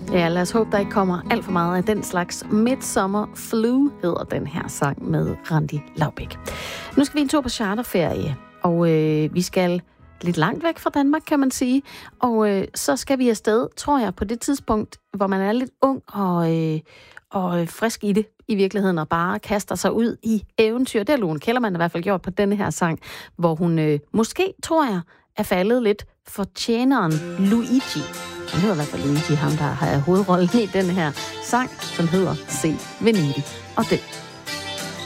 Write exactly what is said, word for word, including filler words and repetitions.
Ja, lad os håbe, der ikke kommer alt for meget af den slags. Midsummer Flu hedder den her sang med Randi Laubæk. Nu skal vi en tur på charterferie, og øh, vi skal lidt langt væk fra Danmark, kan man sige. Og øh, så skal vi afsted, tror jeg, på det tidspunkt, hvor man er lidt ung og, øh, og frisk i det i virkeligheden, og bare kaster sig ud i eventyr. Det har Lone Kellermann i hvert fald gjort på denne her sang, hvor hun øh, måske, tror jeg, er faldet lidt for tjeneren Luigi. Han hedder i hvert fald Luigi, ham der har hovedrollen i den her sang, som hedder Se Venedig. Og det